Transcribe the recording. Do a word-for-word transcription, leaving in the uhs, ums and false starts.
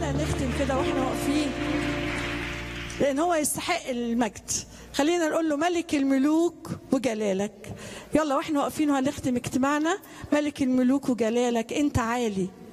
خلينا نختم كده واحنا واقفين، لأن هو يستحق المجد. خلينا نقول له ملك الملوك وجلالك. يلا واحنا واقفين وهنختم اجتماعنا، ملك الملوك وجلالك، انت عالي،